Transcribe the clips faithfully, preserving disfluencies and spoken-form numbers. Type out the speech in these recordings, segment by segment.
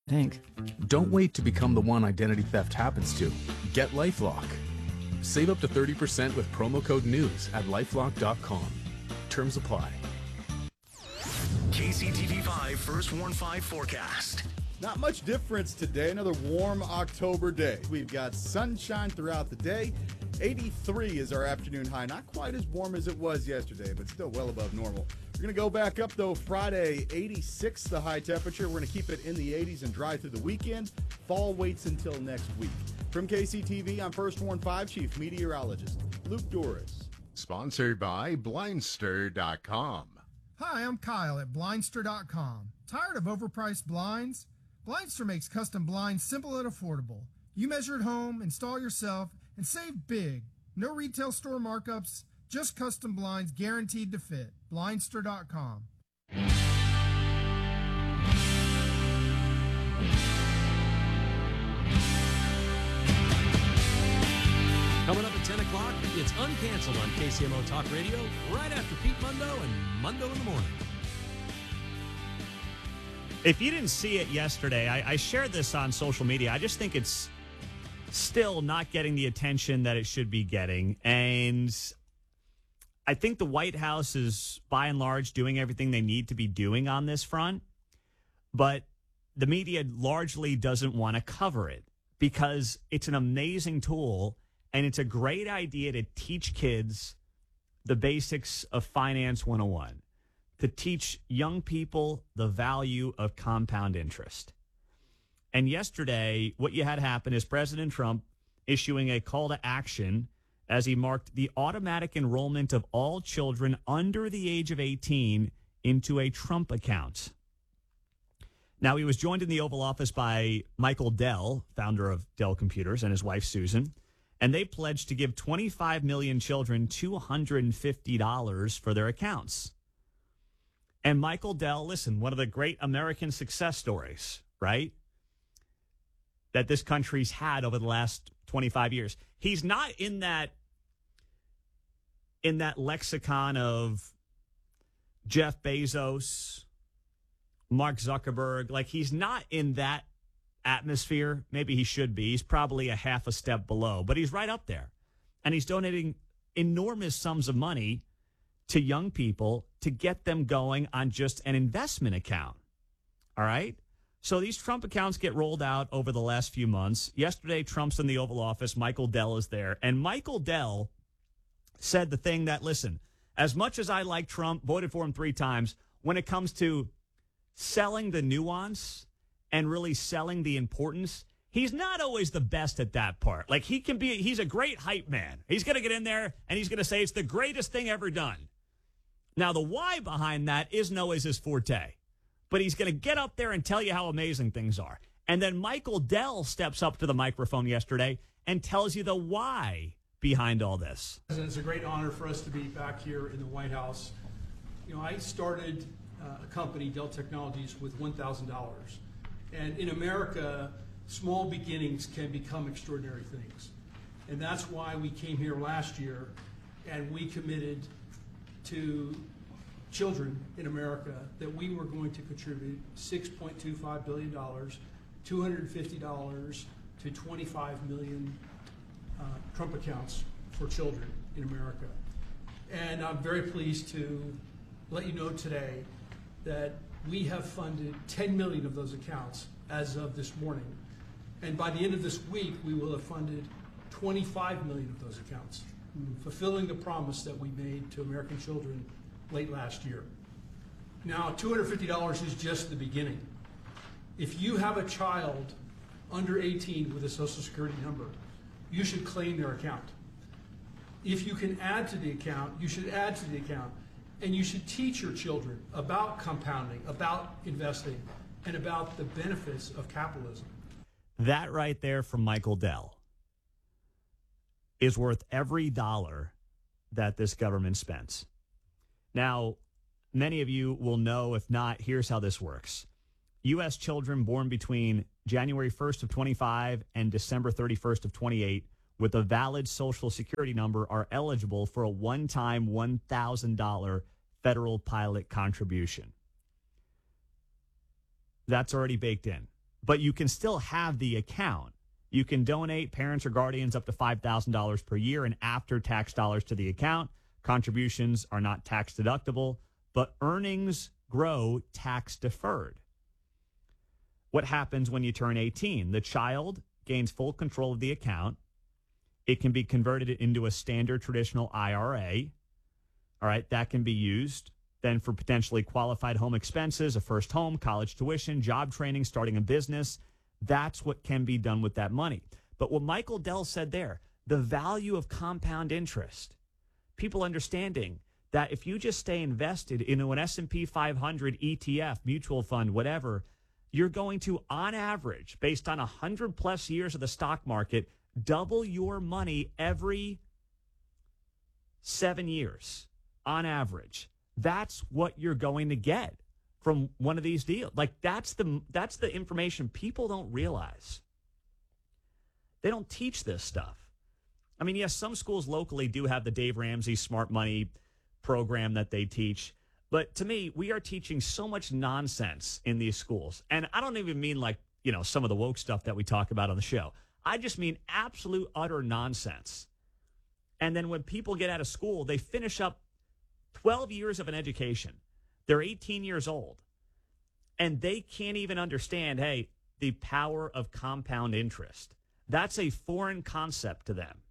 Think. Don't wait to become the one identity theft happens to. Get LifeLock. Save up to thirty percent with promo code NEWS at lifelock dot com. Terms apply. K C T V five First Warn five forecast. Not much difference today. Another warm October day. We've got sunshine throughout the day. eighty-three is our afternoon high. Not quite as warm as it was yesterday, but still well above normal. We're going to go back up, though, Friday, eighty-six the high temperature. We're going to keep it in the eighties and dry through the weekend. Fall waits until next week. From K C T V, I'm First Warn five Chief Meteorologist Luke Doris. Sponsored by Blindster dot com. Hi, I'm Kyle at Blindster dot com. Tired of overpriced blinds? Blindster makes custom blinds simple and affordable. You measure at home, install yourself, and save big. No retail store markups, just custom blinds guaranteed to fit. Blindster dot com. Coming up at ten o'clock, it's Uncanceled on K C M O Talk Radio, right after Pete Mundo and Mundo in the Morning. If you didn't see it yesterday, I, I shared this on social media. I just think it's still not getting the attention that it should be getting. And I think the White House is, by and large, doing everything they need to be doing on this front. But the media largely doesn't want to cover it because it's an amazing tool and it's a great idea to teach kids the basics of Finance one oh one, to teach young people the value of compound interest. And yesterday, what you had happen is President Trump issuing a call to action as he marked the automatic enrollment of all children under the age of eighteen into a Trump account. Now, he was joined in the Oval Office by Michael Dell, founder of Dell Computers, and his wife, Susan. And they pledged to give twenty-five million children two hundred fifty dollars for their accounts. And Michael Dell, listen, one of the great American success stories, right, that this country's had over the last twenty-five years. He's not in that in that lexicon of Jeff Bezos, Mark Zuckerberg. Like, he's not in that atmosphere. Maybe he should be. He's probably a half a step below, but he's right up there. And he's donating enormous sums of money to young people to get them going on just an investment account. All right? So these Trump accounts get rolled out over the last few months. Yesterday, Trump's in the Oval Office. Michael Dell is there. And Michael Dell said the thing that, listen, as much as I like Trump, voted for him three times, when it comes to selling the nuance and really selling the importance, he's not always the best at that part. Like, he can be, he's a great hype man. He's going to get in there and he's going to say it's the greatest thing ever done. Now, the why behind that isn't always his forte, but he's going to get up there and tell you how amazing things are. And then Michael Dell steps up to the microphone yesterday and tells you the why behind all this. It's a great honor for us to be back here in the White House. You know, I started uh, a company, Dell Technologies, with one thousand dollars. And in America, small beginnings can become extraordinary things. And that's why we came here last year and we committed to children in America that we were going to contribute six point two five billion dollars, two hundred fifty dollars to twenty-five million uh, Trump accounts for children in America. And I'm very pleased to let you know today that we have funded ten million of those accounts as of this morning. And by the end of this week, we will have funded twenty-five million of those accounts, fulfilling the promise that we made to American children late last year. Now, two hundred fifty dollars is just the beginning. If you have a child under eighteen with a Social Security number, you should claim their account. If you can add to the account, you should add to the account. And you should teach your children about compounding, about investing, and about the benefits of capitalism. That right there from Michael Dell is worth every dollar that this government spends. Now, many of you will know, if not, here's how this works. U S children born between January first of twenty-five and December thirty-first of twenty-eight with a valid Social Security number are eligible for a one-time one thousand dollars federal pilot contribution. That's already baked in. but you can still have the account. You can donate parents or guardians up to five thousand dollars per year in after-tax dollars to the account. Contributions are not tax deductible, but earnings grow tax deferred. What happens when you turn eighteen? The child gains full control of the account. It can be converted into a standard traditional I R A. All right, that can be used then for potentially qualified home expenses, a first home, college tuition, job training, starting a business. That's what can be done with that money. But what Michael Dell said there, the value of compound interest, people understanding that if you just stay invested into an S and P five hundred E T F, mutual fund, whatever, you're going to, on average, based on one hundred plus years of the stock market, double your money every seven years on average. That's what you're going to get from one of these deals. Like, that's the that's the information people don't realize. They don't teach this stuff. I mean, yes, some schools locally do have the Dave Ramsey Smart Money program that they teach. But to me, we are teaching so much nonsense in these schools. And I don't even mean like, you know, some of the woke stuff that we talk about on the show. I just mean absolute, utter nonsense. And then when people get out of school, they finish up twelve years of an education. They're eighteen years old. And they can't even understand, hey, the power of compound interest. That's a foreign concept to them.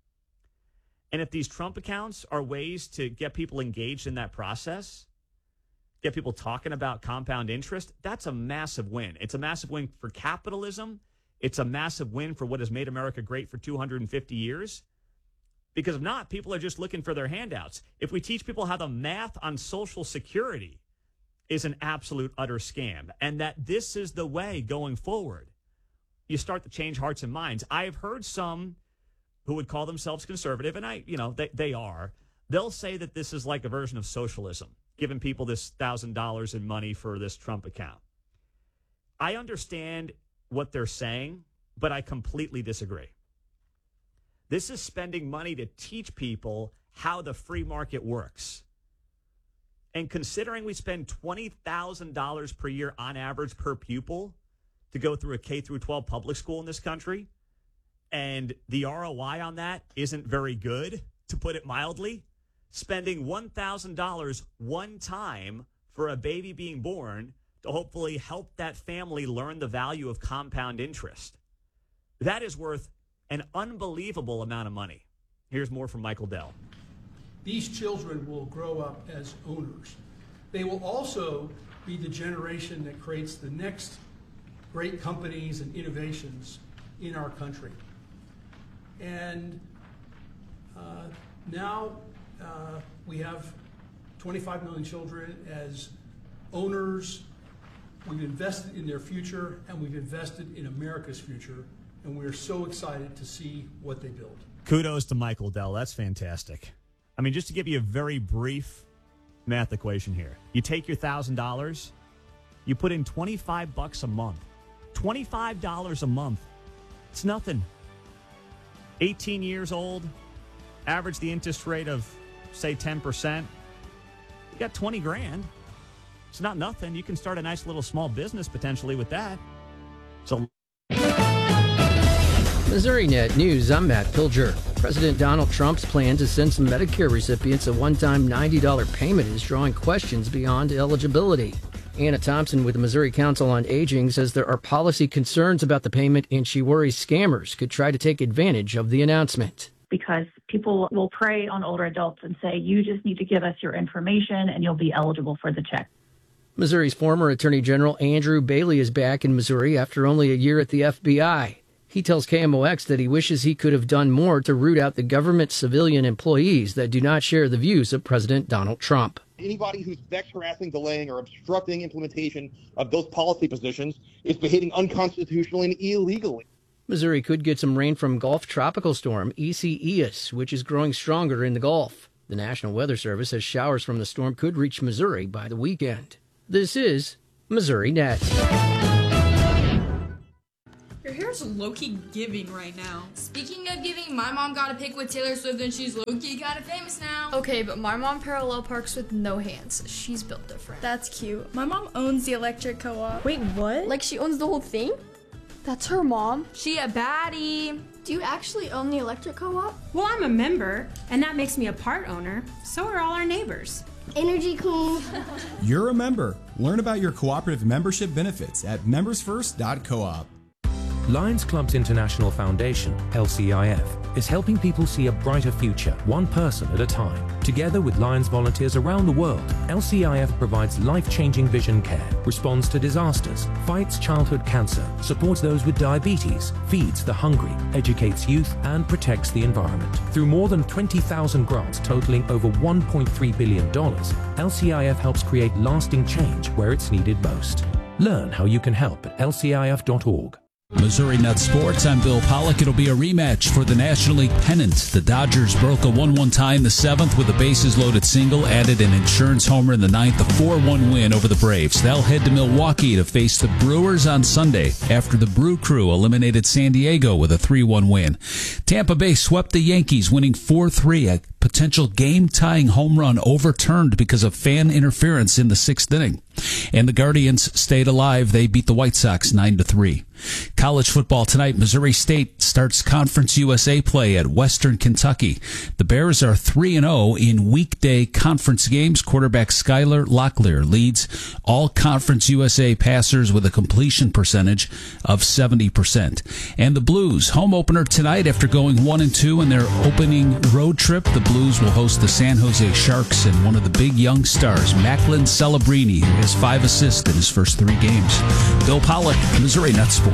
And if these Trump accounts are ways to get people engaged in that process, get people talking about compound interest, that's a massive win. It's a massive win for capitalism. It's a massive win for what has made America great for two hundred fifty years. Because if not, people are just looking for their handouts. If we teach people how the math on Social Security is an absolute utter scam, and that this is the way going forward, you start to change hearts and minds. I've heard some who would call themselves conservative, and I, you know, they, they are. They'll say that this is like a version of socialism, giving people this one thousand dollars in money for this Trump account. I understand what they're saying, but I completely disagree. This is spending money to teach people how the free market works. And considering we spend twenty thousand dollars per year on average per pupil to go through a K through twelve public school in this country, and the R O I on that isn't very good, to put it mildly, spending one thousand dollars one time for a baby being born to hopefully help that family learn the value of compound interest, that is worth an unbelievable amount of money. Here's more from Michael Dell. These children will grow up as owners. They will also be the generation that creates the next great companies and innovations in our country. And uh, now uh, we have twenty-five million children as owners. We've invested in their future, and we've invested in America's future. And we're so excited to see what they build. Kudos to Michael Dell. That's fantastic. I mean, just to give you a very brief math equation here. You take your one thousand dollars, you put in twenty-five bucks a month. twenty-five dollars a month. It's nothing. eighteen years old, average the interest rate of, say, ten percent. You got twenty grand. It's not nothing. You can start a nice little small business potentially with that. So MissouriNet News, I'm Matt Pilger. President Donald Trump's plan to send some Medicare recipients a one-time ninety dollars payment is drawing questions beyond eligibility. Anna Thompson with the Missouri Council on Aging says there are policy concerns about the payment, and she worries scammers could try to take advantage of the announcement. Because people will prey on older adults and say, you just need to give us your information and you'll be eligible for the check. Missouri's former Attorney General Andrew Bailey is back in Missouri after only a year at the F B I. He tells K M O X that he wishes he could have done more to root out the government civilian employees that do not share the views of President Donald Trump. Anybody who's vexed, harassing, delaying, or obstructing implementation of those policy positions is behaving unconstitutionally and illegally. Missouri could get some rain from Gulf tropical storm Isaias, which is growing stronger in the Gulf. The National Weather Service says showers from the storm could reach Missouri by the weekend. This is MissouriNet. Your hair's low-key giving right now. Speaking of giving, my mom got a pic with Taylor Swift and she's low-key kind of famous now. Okay, but my mom parallel parks with no hands. She's built different. That's cute. My mom owns the electric co-op. Wait, what? Like she owns the whole thing? That's her mom. She a baddie. Do you actually own the electric co-op? Well, I'm a member, and that makes me a part owner. So are all our neighbors. Energy Queen. You're a member. Learn about your cooperative membership benefits at members first dot coop. Lions Clubs International Foundation, L C I F, is helping people see a brighter future, one person at a time. Together with Lions volunteers around the world, L C I F provides life-changing vision care, responds to disasters, fights childhood cancer, supports those with diabetes, feeds the hungry, educates youth, and protects the environment. Through more than twenty thousand grants totaling over one point three billion dollars, L C I F helps create lasting change where it's needed most. Learn how you can help at L C I F dot org. Missouri Nut Sports, I'm Bill Pollock. It'll be a rematch for the National League pennant. The Dodgers broke a one one tie in the seventh with a bases-loaded single, added an insurance homer in the ninth, a four one win over the Braves. They'll head to Milwaukee to face the Brewers on Sunday after the Brew Crew eliminated San Diego with a three one win. Tampa Bay swept the Yankees, winning four three, a potential game-tying home run overturned because of fan interference in the sixth inning. And the Guardians stayed alive. They beat the White Sox nine to three. College football tonight, Missouri State starts Conference U S A play at Western Kentucky. The Bears are three and oh in weekday conference games. Quarterback Skylar Locklear leads all Conference U S A passers with a completion percentage of seventy percent. And the Blues, home opener tonight after going one and two in their opening road trip. The Blues will host the San Jose Sharks and one of the big young stars, Macklin Celebrini, who has five assists in his first three games. Bill Pollock, Missouri Nut Sports.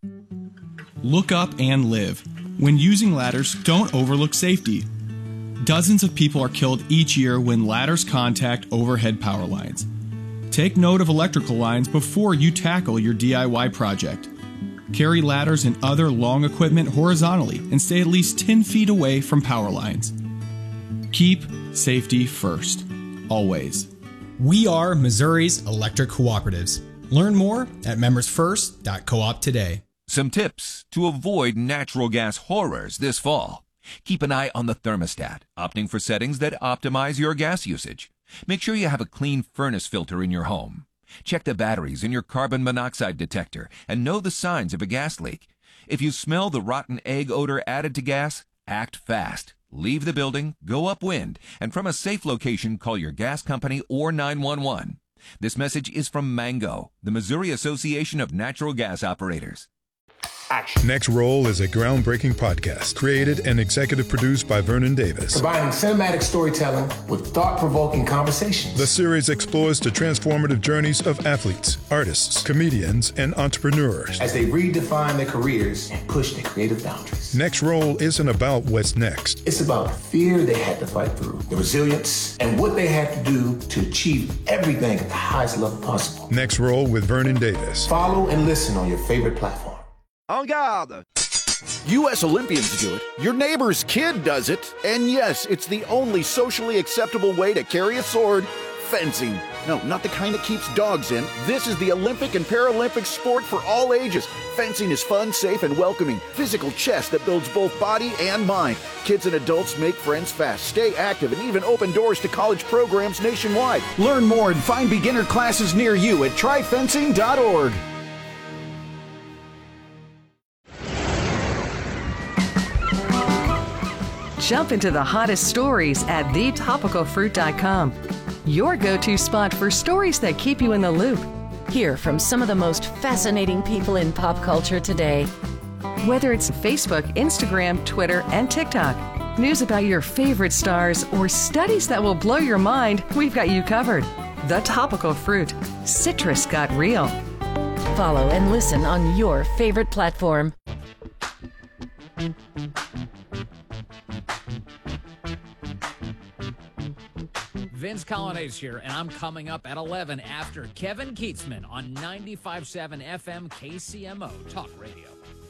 Look up and live. When using ladders, don't overlook safety. Dozens of people are killed each year when ladders contact overhead power lines. Take note of electrical lines before you tackle your D I Y project. Carry ladders and other long equipment horizontally and stay at least ten feet away from power lines. Keep safety first, always. We are Missouri's electric cooperatives. Learn more at members first dot coop today. Some tips to avoid natural gas horrors this fall. Keep an eye on the thermostat, opting for settings that optimize your gas usage. Make sure you have a clean furnace filter in your home. Check the batteries in your carbon monoxide detector and know the signs of a gas leak. If you smell the rotten egg odor added to gas, act fast. Leave the building, go upwind, and from a safe location, call your gas company or nine one one. This message is from Mango, the Missouri Association of Natural Gas Operators. Action. Next Roll is a groundbreaking podcast created and executive produced by Vernon Davis. Combining cinematic storytelling with thought-provoking conversations. The series explores the transformative journeys of athletes, artists, comedians, and entrepreneurs as they redefine their careers and push their creative boundaries. Next Roll isn't about what's next. It's about the fear they had to fight through, the resilience, and what they had to do to achieve everything at the highest level possible. Next Roll with Vernon Davis. Follow and listen on your favorite platform. En garde! U S Olympians do it, your neighbor's kid does it, and yes, it's the only socially acceptable way to carry a sword, fencing. No, not the kind that keeps dogs in. This is the Olympic and Paralympic sport for all ages. Fencing is fun, safe, and welcoming. Physical chess that builds both body and mind. Kids and adults make friends fast, stay active, and even open doors to college programs nationwide. Learn more and find beginner classes near you at try fencing dot org. Jump into the hottest stories at the topical fruit dot com. Your go-to spot for stories that keep you in the loop. Hear from some of the most fascinating people in pop culture today. Whether it's Facebook, Instagram, Twitter, and TikTok, news about your favorite stars, or studies that will blow your mind, we've got you covered. The Topical Fruit. Citrus got real. Follow and listen on your favorite platform. Vince Colonnades here, and I'm coming up at eleven after Kevin Keatsman on ninety-five point seven F M K C M O Talk Radio.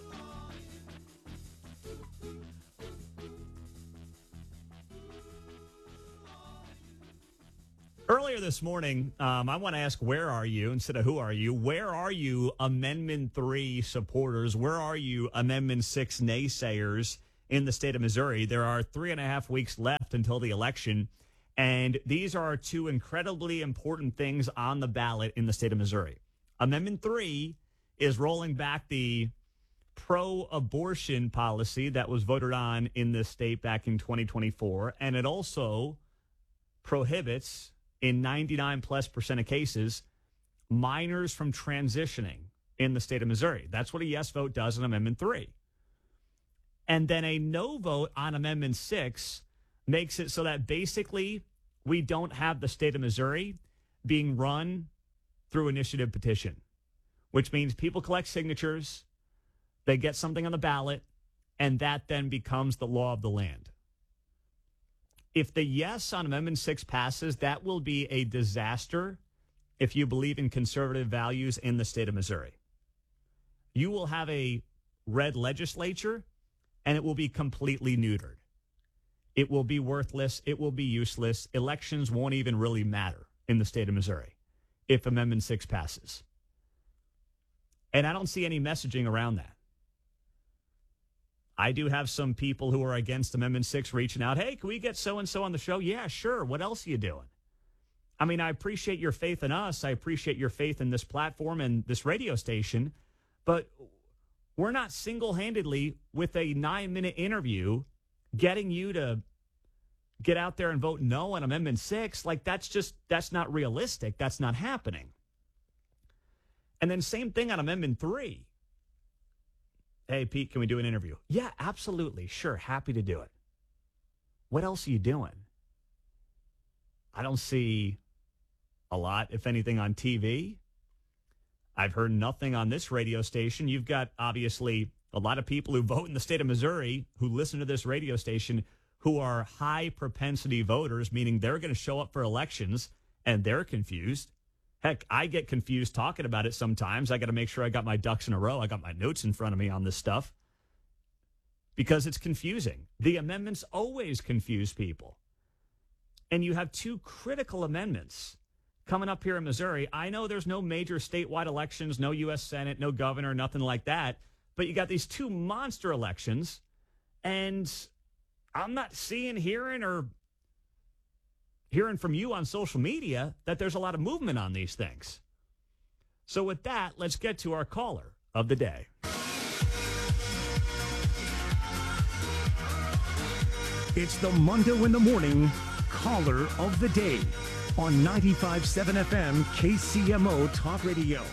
Earlier this morning, um, I want to ask, where are you instead of who are you? Where are you, Amendment three supporters? Where are you, Amendment six naysayers in the state of Missouri? There are three and a half weeks left until the election. And these are two incredibly important things on the ballot in the state of Missouri. Amendment three is rolling back the pro-abortion policy that was voted on in this state back in twenty twenty-four, and it also prohibits, in ninety-nine plus percent of cases, minors from transitioning in the state of Missouri. That's what a yes vote does on Amendment three. And then a no vote on Amendment six makes it so that basically we don't have the state of Missouri being run through initiative petition, which means people collect signatures, they get something on the ballot, and that then becomes the law of the land. If the yes on Amendment six passes, that will be a disaster if you believe in conservative values in the state of Missouri. You will have a red legislature, and it will be completely neutered. It will be worthless. It will be useless. Elections won't even really matter in the state of Missouri if Amendment six passes. And I don't see any messaging around that. I do have some people who are against Amendment six reaching out. Hey, can we get so-and-so on the show? Yeah, sure. What else are you doing? I mean, I appreciate your faith in us. I appreciate your faith in this platform and this radio station. But we're not single-handedly, with a nine-minute interview, getting you to get out there and vote no on Amendment six. Like, that's just, that's not realistic. That's not happening. And then same thing on Amendment three. Hey, Pete, can we do an interview? Yeah, absolutely. Sure, happy to do it. What else are you doing? I don't see a lot, if anything, on T V. I've heard nothing on this radio station. You've got, obviously, a lot of people who vote in the state of Missouri who listen to this radio station who are high-propensity voters, meaning they're going to show up for elections, and they're confused. Heck, I get confused talking about it sometimes. I got to make sure I got my ducks in a row. I got my notes in front of me on this stuff because it's confusing. The amendments always confuse people. And you have two critical amendments coming up here in Missouri. I know there's no major statewide elections, no U S Senate, no governor, nothing like that. But you got these two monster elections, and I'm not seeing, hearing, or hearing from you on social media that there's a lot of movement on these things. So with that, let's get to our caller of the day. It's the Mondo in the Morning Caller of the Day on ninety-five point seven F M K C M O Talk Radio.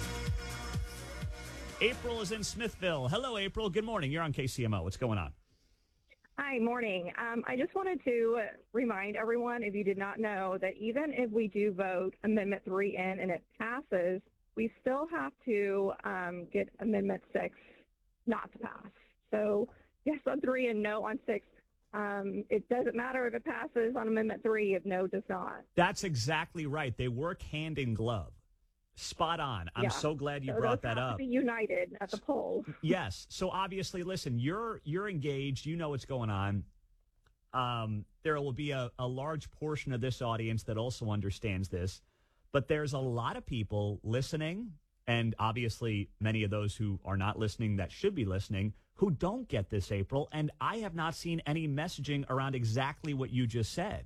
April is in Smithville. Hello, April. Good morning. You're on K C M O. What's going on? Hi, morning. Um, I just wanted to remind everyone, if you did not know, that even if we do vote Amendment three in and it passes, we still have to um, get Amendment six not to pass. So yes on three and no on six. Um, it doesn't matter if it passes on Amendment three if no does not. That's exactly right. They work hand in glove. Spot on. I'm Yeah. so glad you So brought those that have up. to be united at the polls. Yes. So obviously, listen, you're you're engaged. You know what's going on. Um, there will be a, a large portion of this audience that also understands this. But there's a lot of people listening, and obviously many of those who are not listening that should be listening, who don't get this, April. And I have not seen any messaging around exactly what you just said.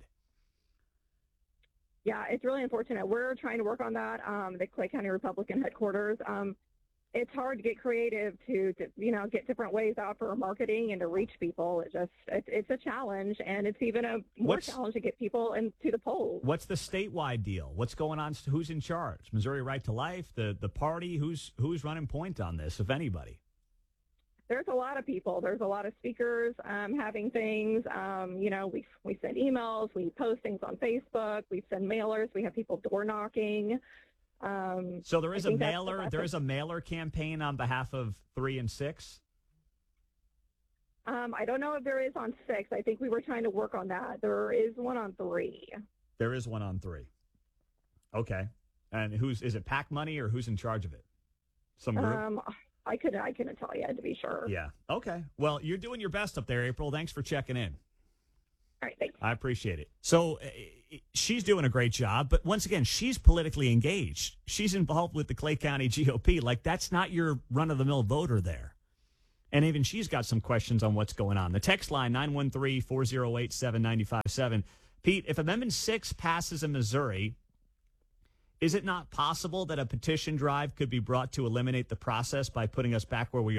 Yeah, it's really unfortunate. We're trying to work on that. Um, the Clay County Republican headquarters. Um, it's hard to get creative to, to, you know, get different ways out for marketing and to reach people. It just, it's, it's a challenge, and it's even a more What's- challenge to get people into the polls. What's the statewide deal? What's going on? Who's in charge? Missouri Right to Life, the the party? Who's who's running point on this, if anybody? There's a lot of people. There's a lot of speakers um, having things. Um, you know, we we send emails, we post things on Facebook, we send mailers, we have people door knocking. Um, So there is I a think that's the mailer. best There of- is a mailer campaign on behalf of three and six. Um, I don't know if there is on six. I think we were trying to work on that. There is one on three. There is one on three. Okay, and who's is it? PAC money or who's in charge of it? Some group. Um, I couldn't. I couldn't tell you to be sure. Yeah. Okay. Well, you're doing your best up there, April. Thanks for checking in. All right. Thanks. I appreciate it. So uh, she's doing a great job, but once again, she's politically engaged. She's involved with the Clay County G O P. Like, that's not your run-of-the-mill voter there. And even she's got some questions on what's going on. The text line, nine one three, four oh eight, seven nine five seven. Pete, if Amendment six passes in Missouri, is it not possible that a petition drive could be brought to eliminate the process by putting us back where we are?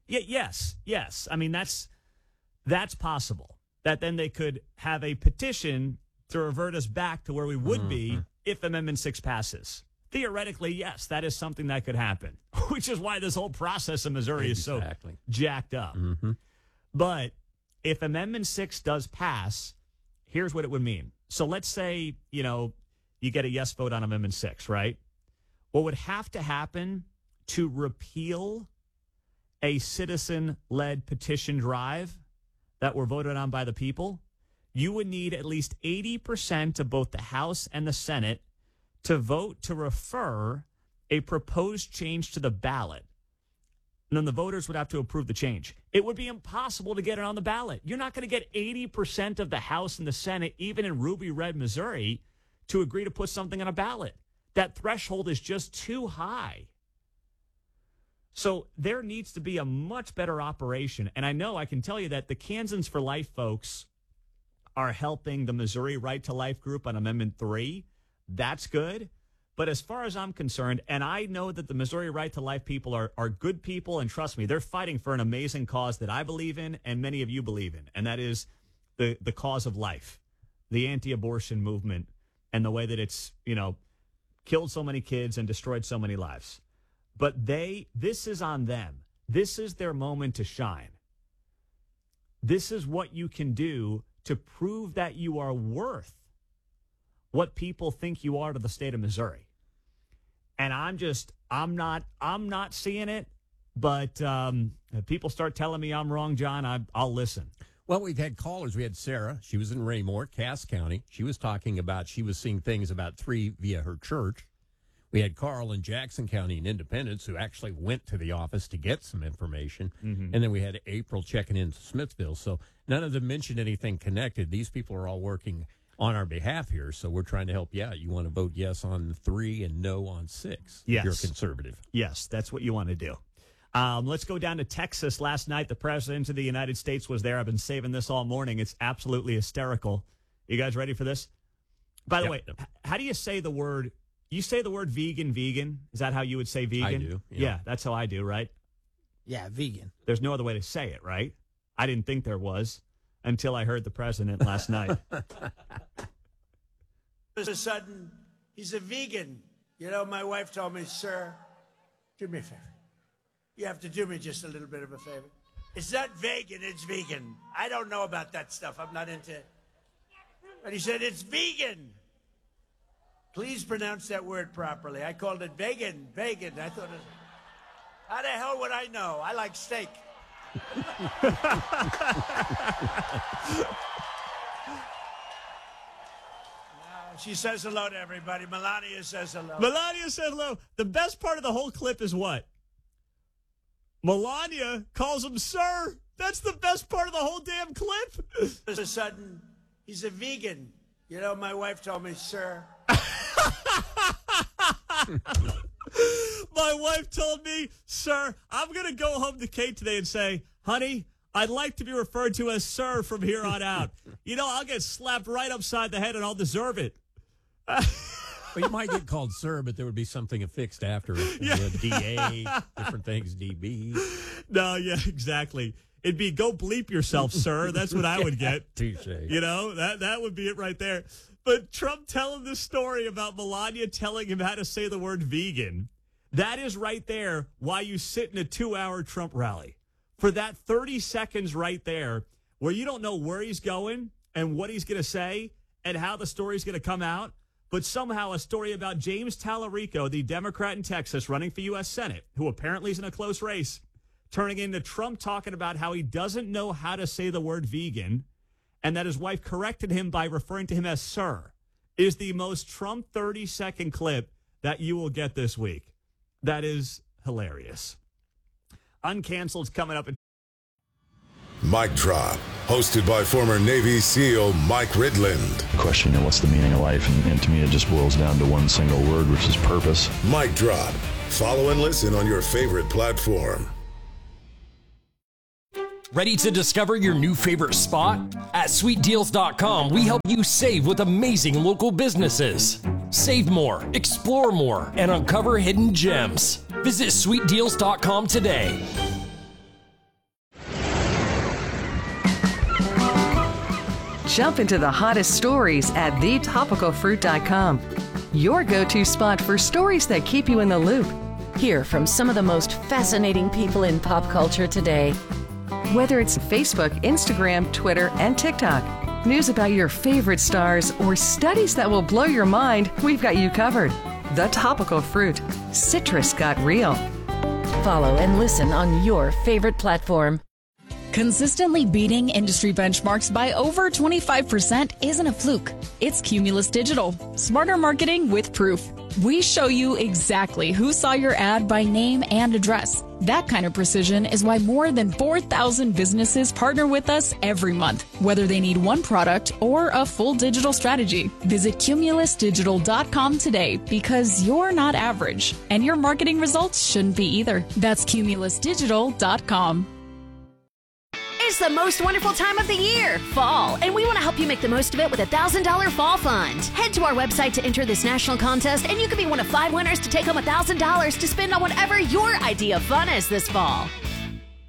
Yeah, yes, yes. I mean, that's that's possible. That then they could have a petition to revert us back to where we would mm-hmm. be if Amendment six passes. Theoretically, yes, that is something that could happen, which is why this whole process in Missouri exactly. is so jacked up. Mm-hmm. But if Amendment six does pass, here's what it would mean. So let's say, you know, you get a yes vote on Amendment six, right? What would have to happen to repeal a citizen-led petition drive that were voted on by the people, you would need at least eighty percent of both the House and the Senate to vote to refer a proposed change to the ballot. And then the voters would have to approve the change. It would be impossible to get it on the ballot. You're not going to get eighty percent of the House and the Senate, even in Ruby Red, Missouri, to agree to put something on a ballot. That threshold is just too high. So there needs to be a much better operation. And I know I can tell you that the Kansans for Life folks are helping the Missouri Right to Life group on Amendment three. That's good. But as far as I'm concerned, and I know that the Missouri Right to Life people are, are good people, and trust me, they're fighting for an amazing cause that I believe in and many of you believe in, and that is the, the cause of life, the anti-abortion movement, and the way that it's, you know, killed so many kids and destroyed so many lives. But they, this is on them. This is their moment to shine. This is what you can do to prove that you are worth what people think you are to the state of Missouri. And I'm just, I'm not, I'm not seeing it, but um, if people start telling me I'm wrong, John, I, I'll listen. Well, we've had callers. We had Sarah. She was in Raymore, Cass County. She was talking about, she was seeing things about three via her church. We had Carl in Jackson County in Independence who actually went to the office to get some information. Mm-hmm. And then we had April checking in Smithville. So none of them mentioned anything connected. These people are all working on our behalf here, so we're trying to help you out. You want to vote yes on three and no on six. Yes. You're conservative. Yes, that's what you want to do. Um, let's go down to Texas. Last night, the President of the United States was there. I've been saving this all morning. It's absolutely hysterical. You guys ready for this? By the yep, way, yep. H- how do you say the word, you say the word vegan, vegan? Is that how you would say vegan? I do. Yeah, yeah that's how I do, right? Yeah, vegan. There's no other way to say it, right? I didn't think there was until I heard the President last night. All of a sudden, he's a vegan. You know, my wife told me, sir, do me a favor. You have to do me just a little bit of a favor. It's not vegan, it's vegan. I don't know about that stuff. I'm not into it. But he said, it's vegan. Please pronounce that word properly. I called it vegan, vegan. I thought, it, how the hell would I know? I like steak. She says hello to everybody. Melania says hello. Melania says hello. The best part of the whole clip is what? Melania calls him sir. That's the best part of the whole damn clip. All of a sudden, he's a vegan. You know, my wife told me, sir. My wife told me, sir, I'm going to go home to Kate today and say, honey, I'd like to be referred to as sir from here on out. You know, I'll get slapped right upside the head and I'll deserve it. Well, you might get called sir, but there would be something affixed after it. Yeah. D A, different things, D B. No, yeah, exactly. It'd be go bleep yourself, sir. That's what I would get. Touche. You know, that, that would be it right there. But Trump telling this story about Melania telling him how to say the word vegan, that is right there why you sit in a two-hour Trump rally. For that thirty seconds right there where you don't know where he's going and what he's going to say and how the story's going to come out, but somehow a story about James Tallarico, the Democrat in Texas running for U S Senate, who apparently is in a close race, turning into Trump talking about how he doesn't know how to say the word vegan and that his wife corrected him by referring to him as sir, is the most Trump thirty-second clip that you will get this week. That is hilarious. Uncanceled's coming up. In- Mic Drop, hosted by former Navy SEAL Mike Ridland. Question, you know, what's the meaning of life? And, and to me, it just boils down to one single word, which is purpose. Mic Drop. Follow and listen on your favorite platform. Ready to discover your new favorite spot? At sweet deals dot com, we help you save with amazing local businesses. Save more, explore more, and uncover hidden gems. Visit sweet deals dot com today. Jump into the hottest stories at the topical fruit dot com. Your go-to spot for stories that keep you in the loop. Hear from some of the most fascinating people in pop culture today. Whether it's Facebook, Instagram, Twitter, and TikTok, news about your favorite stars, or studies that will blow your mind, we've got you covered. The Topical Fruit. Citrus got real. Follow and listen on your favorite platform. Consistently beating industry benchmarks by over twenty-five percent isn't a fluke. It's Cumulus Digital. Smarter marketing with proof. We show you exactly who saw your ad by name and address. That kind of precision is why more than four thousand businesses partner with us every month, whether they need one product or a full digital strategy. Visit cumulus digital dot com today because you're not average, and your marketing results shouldn't be either. That's cumulus digital dot com. It's the most wonderful time of the year, fall, and we want to help you make the most of it with a one thousand dollars Fall Fund. Head to our website to enter this national contest, and you could be one of five winners to take home one thousand dollars to spend on whatever your idea of fun is this fall.